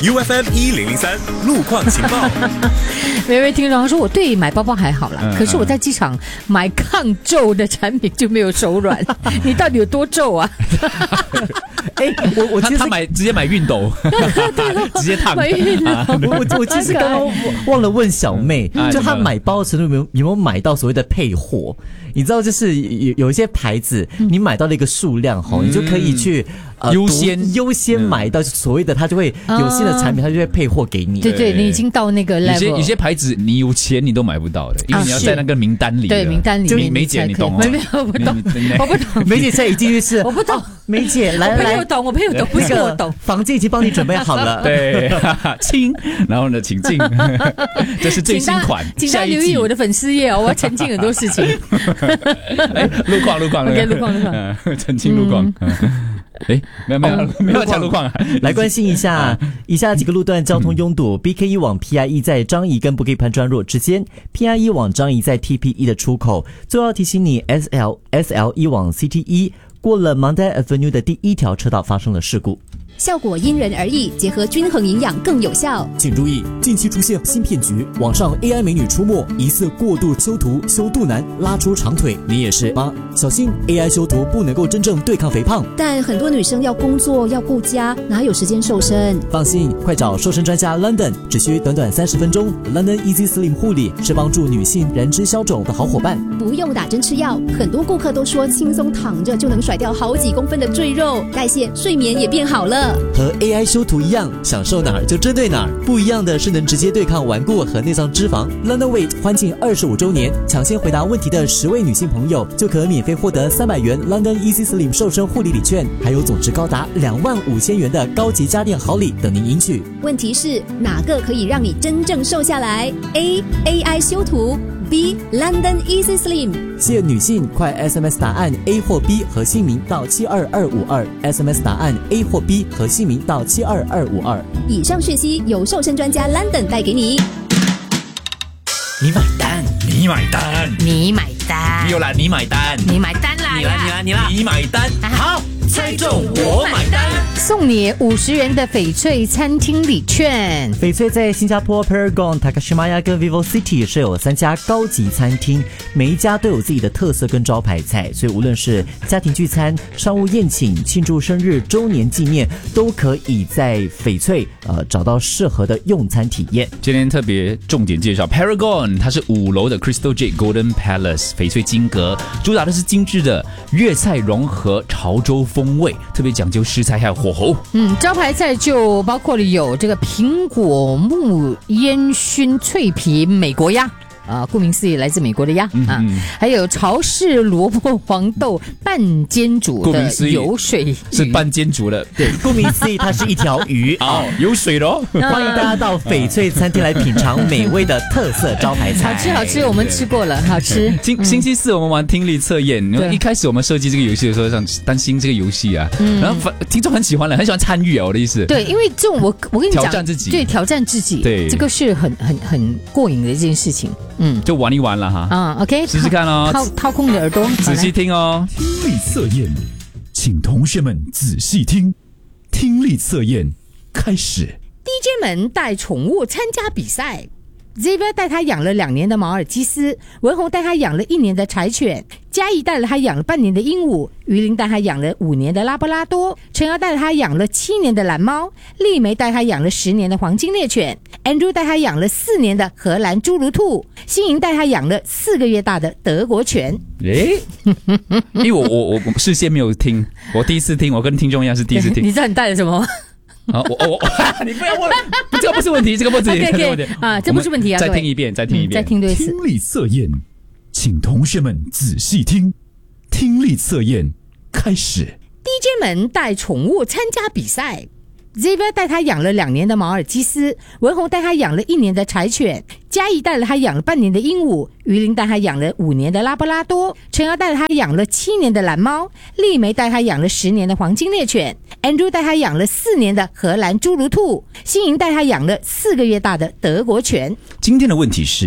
UFM 1003路况情报。 微微听众说，我对买包包还好啦，可是我在机场买抗皱的产品就没有手软。你到底有多皱啊？ 我其实他直接买熨斗，直接烫。 我其实刚刚忘了问小妹，就她买包的程度有没有买到所谓的配货？你知道，就是有一些牌子，你买到了一个数量后，你就可以去优先买到所谓的，它就会有新的产品，它就会配货给你。 对，你已经到那个 level。 有些牌子你有钱你都买不到的，因为你要在那个名单里。 对，名单里面。 梅姐，你懂吗？ 没有，我不懂，我不懂。 梅姐现在一进去是， 我不懂。 梅姐，来， 我朋友懂，不是我懂。 房间已经帮你准备好了。 对，亲，然后呢，请进。这是最新款。 请大家留意我的粉丝页哦，我要澄清很多事情。 路况 ，OK， 路况， 澄清路况。没有讲路况啊。 来关心一下，以下几个路段交通拥堵。BK1 往 PIE 在张仪跟 Bukit Panjang Road 之间 ，PIE 往张仪在 TP1 的出口。最后要提醒你 ，SL1 往 CT1 过了 Mandai Avenue 的第一条车道发生了事故。 效果因人而异，结合均衡营养更有效。 请注意，近期出现新骗局，网上 AI 美女出没，疑似过度修图、修肚腩、拉出长腿，你也是吗？小心 AI 修图不能够真正对抗肥胖。 但很多女生要工作要顾家，哪有时间瘦身？ 放心，快找瘦身专家 London， 只需短短30分钟。London Easy Slim 护理是帮助女性燃脂消肿的好伙伴， 不用打针吃药。很多顾客都说轻松躺着就能甩掉好几公分的赘肉，代谢、睡眠也变好了。 和 AI 修图一样，想瘦哪儿就针对哪儿。不一样的是能直接对抗顽固和内脏脂肪。London Weight 欢庆25周年，抢先回答问题的10位女性朋友就可免费获得300元 London Easy Slim 瘦身护理礼券，还有总值高达25000元的高级家电好礼等您赢取。 问题是哪个可以让你真正瘦下来 ？A. AI 修图 B. London Easy Slim。 谢女性，快 SMS 答案 A 或 B 和姓名到72252 SMS 答案 A 或 B 和姓名到72252。 以上讯息由瘦身专家 London 带给你。 你买单，你买单， 你买单， 有啦，你买单， 你买单啦， 你啦，你买单，好，猜中我买单。 送你50元的翡翠餐厅礼券。 翡翠在新加坡 Paragon、Takashimaya 跟 Vivo City 设有3家高级餐厅，每一家都有自己的特色跟招牌菜，所以无论是家庭聚餐、商务宴请、庆祝生日、周年纪念，都可以在翡翠找到适合的用餐体验。 今天特别重点介绍 Paragon， 它是5楼的 Crystal Jade Golden Palace 翡翠金阁，主打的是精致的粤菜融合潮州风味，特别讲究食材还有火候。 招牌菜就包括了有这个苹果木烟熏脆皮美国鸭。顾名思义，来自美国的鸭还有潮式萝卜黄豆半煎煮的油水， 是半煎煮的， 对，顾名思义，它是一条鱼有水的哦。 欢迎大家到翡翠餐厅来品尝美味的特色招牌菜， 好吃，我们吃过了，好吃。 星期4我们玩听力测验，一开始我们设计这个游戏的时候，担心这个游戏啊，然后听众很喜欢了，很喜欢参与我的意思。 对，因为这种我跟你讲， 挑战自己， 对，挑战自己， 对， 这个是很过瘾的一件事情。 就玩一玩了哈。 OK， 试试看哦， 掏空你的耳朵， 仔细听哦。 听力测验，请同学们仔细听。听力测验开始。 DJ 们带宠物参加比赛。Xavier 带他养了2年的马尔济斯，文宏带他养了1年的柴犬，嘉义带了他养了半年的鹦鹉，于林带他养了5年的拉布拉多，陈瑶带他养了7年的蓝猫，丽梅带他养了10年的黄金猎犬， Andrew 带他养了4年的荷兰侏儒兔，新莹带他养了4个月大的德国犬。 因为我事先没有听，我第一次听，我跟听众一样是第一次听。 你知道你带了什么吗？ 你不要问，这个不是问题，这个不是问题。 这不是问题啊！ 再听一遍，再听多一次。 听力测验，请同学们仔细听。听力测验开始。 DJ 们带宠物参加比赛。Xavier 带他养了2年的马尔济斯，文宏带他养了1年的柴犬，嘉义带了他养了半年的鹦鹉，于林带他养了5年的拉布拉多，陈瑶带他养了7年的蓝猫，丽梅带他养了10年的黄金猎犬， Andrew 带他养了4年的荷兰侏儒兔，新莹带他养了4个月大的德国犬。 今天的问题是，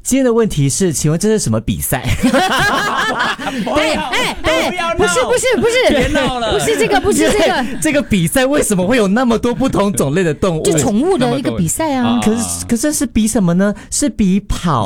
今天的问题是，请问这是什么比赛？ 不是， 别闹了， 不是这个，不是这个， 这个比赛为什么会有那么多不同种类的动物？ 就宠物的一个比赛啊。 可是是比什么呢？是比跑